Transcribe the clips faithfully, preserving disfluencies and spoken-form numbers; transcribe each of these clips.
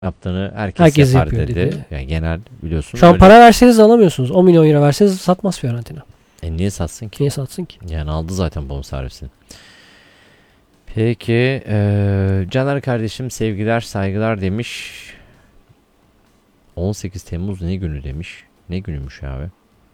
yaptığını herkes, Herkes yapar yapıyor dedi. dedi. Yani genel biliyorsun. Şu an öyle. para verseniz alamıyorsunuz. on milyon euro verseniz satmaz Fiorentina. E niye satsın ki? Niye satsın ki? Yani aldı zaten bonservisini. Peki eee Caner kardeşim sevgiler saygılar demiş. on sekiz Temmuz ne günü demiş. Ne günüymüş abi?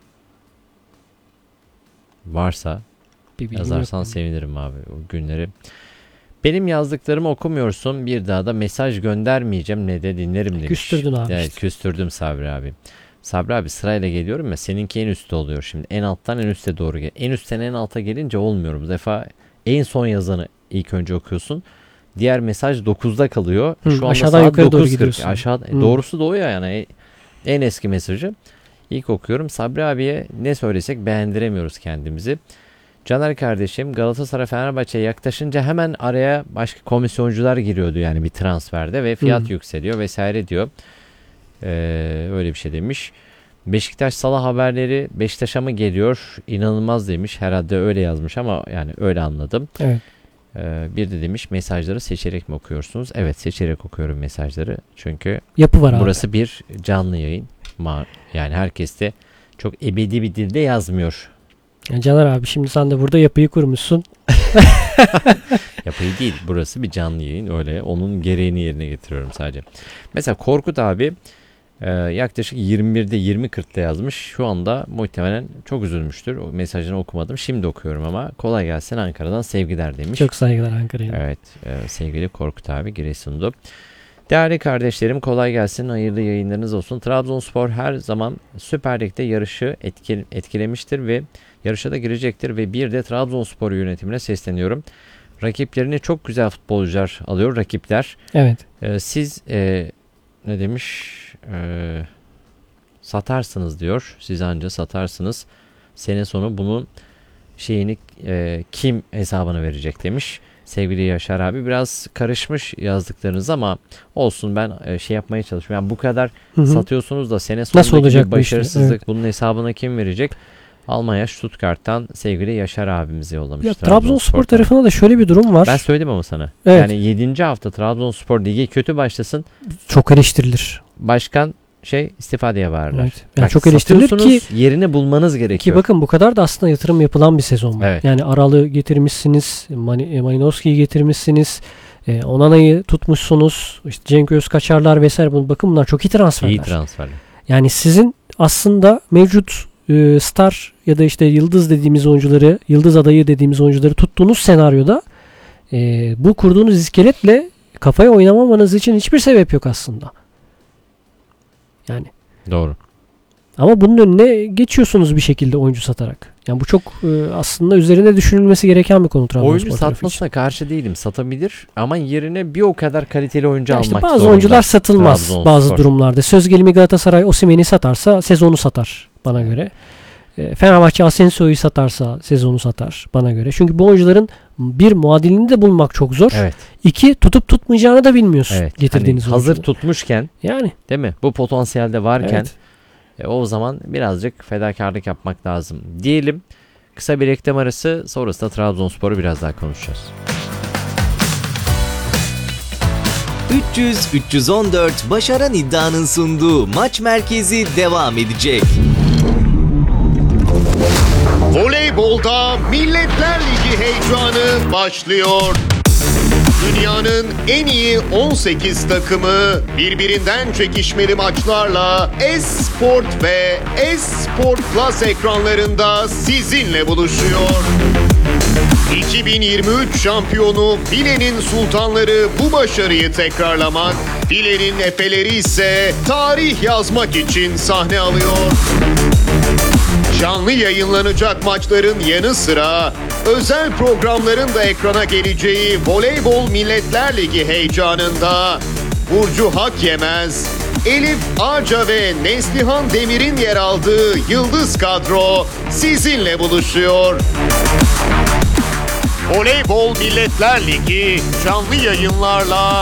Varsa Bir bilgim yazarsan yok. sevinirim abi o günleri. Benim yazdıklarımı okumuyorsun. Bir daha da mesaj göndermeyeceğim ne de dinlerim demiş. Küstürdün abi Evet, işte. küstürdüm Sabri abi. Sabri abi sırayla geliyorum ya, seninki en üstte oluyor şimdi. En alttan en üste doğru gel. En üstten en alta gelince olmuyor. Bu defa en son yazanı ilk önce okuyorsun. Diğer mesaj dokuzda kalıyor. Hı, Şu anda aşağıdan saat yukarı doğru dokuz kırk. gidiyorsun. Aşağı, Hı. doğrusu da o ya yani. En eski mesajı ilk okuyorum. Sabri abiye ne söylesek beğendiremiyoruz kendimizi. Caner kardeşim Galatasaray Fenerbahçe'ye yaklaşınca hemen araya başka komisyoncular giriyordu yani bir transferde ve fiyat Hı. yükseliyor vesaire diyor. Ee, öyle bir şey demiş. Beşiktaş Salah haberleri Beşiktaş'a mı geliyor? İnanılmaz demiş. Herhalde öyle yazmış ama yani öyle anladım. Evet. Ee, bir de demiş mesajları seçerek mi okuyorsunuz? Evet, seçerek okuyorum mesajları. Çünkü Yapı var abi. burası bir canlı yayın. Ma- Yani herkes de çok ebedi bir dilde yazmıyor. Yani Caner abi şimdi sen de burada yapıyı kurmuşsun. Yapıyı değil. Burası bir canlı yayın. Öyle onun gereğini yerine getiriyorum sadece. Mesela Korkut abi e, yaklaşık yirmi birde yirmi kırkta yazmış. Şu anda muhtemelen çok üzülmüştür. O mesajını okumadım. Şimdi okuyorum ama kolay gelsin Ankara'dan sevgiler demiş. Çok saygılar Ankara'ya. Evet. E, sevgili Korkut abi Giresun'du. Değerli kardeşlerim kolay gelsin. Hayırlı yayınlarınız olsun. Trabzonspor her zaman Süper Lig'de yarışı etkil, etkilemiştir ve yarışa da girecektir ve bir de Trabzonspor yönetimine sesleniyorum. Rakiplerini çok güzel futbolcular alıyor rakipler. Evet. Ee, siz e, ne demiş? Ee, satarsınız diyor. Siz anca satarsınız. Sene sonu bunun şeyini e, kim hesabını verecek demiş. Sevgili Yaşar abi biraz karışmış yazdıklarınız ama olsun, ben e, şey yapmaya çalışıyorum. Yani bu kadar Hı hı. satıyorsunuz da sene sonundaki Nasıl olacak bir bu işte? başarısızlık Evet. bunun hesabını kim verecek? Almanya Stuttgart'tan sevgili Yaşar abimize yollamış. Ya Trabzonspor tarafında da şöyle bir durum var. Ben söyledim ama sana. Evet. Yani yedinci hafta Trabzonspor ligi kötü başlasın. Çok eleştirilir. Başkan şey istifa diye bağırırlar. Evet. Yani Bak, çok eleştirilir ki satıyorsunuz, yerini bulmanız ki gerekiyor. bakın bu kadar da aslında yatırım yapılan bir sezon var. Evet. Yani Aralı getirmişsiniz, Mani- Malinowski'yi getirmişsiniz, e, Onana'yı tutmuşsunuz, işte Cenk Özkaçarlar vesaire. Bu- Bakın bunlar çok iyi transferler. İyi transferler. Yani sizin aslında mevcut e, star ya da işte yıldız dediğimiz oyuncuları, yıldız adayı dediğimiz oyuncuları tuttuğunuz senaryoda e, bu kurduğunuz iskeletle kafaya oynamamanız için hiçbir sebep yok aslında. Yani Doğru. ama bunun önüne geçiyorsunuz bir şekilde oyuncu satarak. Yani bu çok e, aslında üzerine düşünülmesi gereken bir konu Trabzonspor Oyuncu tarafı için. satmasına karşı değilim. Satabilir ama yerine bir o kadar kaliteli oyuncu Ya almak işte zorunda. bazı oyuncular satılmaz Trabzonspor. bazı durumlarda. Söz gelimi Galatasaray Osimhen'i satarsa sezonu satar bana göre. E, Fenerbahçe Asensio'yu satarsa sezonu satar bana göre. Çünkü bu oyuncuların bir muadilini de bulmak çok zor. Evet. İki, tutup tutmayacağını da bilmiyorsun Evet. getirdiğiniz Hani hazır oyuncuları. tutmuşken, Yani. değil mi? Bu potansiyelde varken Evet. e, o zaman birazcık fedakarlık yapmak lazım diyelim. Kısa bir reklam arası, sonrasında Trabzonspor'u biraz daha konuşacağız. üç yüz üç yüz on dört Başaran İddia'nın sunduğu Maç Merkezi devam edecek. Voleybolda Milletler Ligi heyecanı başlıyor. Dünyanın en iyi on sekiz takımı birbirinden çekişmeli maçlarla Esport ve Esport Plus ekranlarında sizinle buluşuyor. iki bin yirmi üç şampiyonu Filenin Sultanları bu başarıyı tekrarlamak, Filenin Efeleri ise tarih yazmak için sahne alıyor. Canlı yayınlanacak maçların yanı sıra özel programların da ekrana geleceği Voleybol Milletler Ligi heyecanında Burcu Hakyemez, Elif Ağca ve Neslihan Demir'in yer aldığı yıldız kadro sizinle buluşuyor. Voleybol Milletler Ligi canlı yayınlarla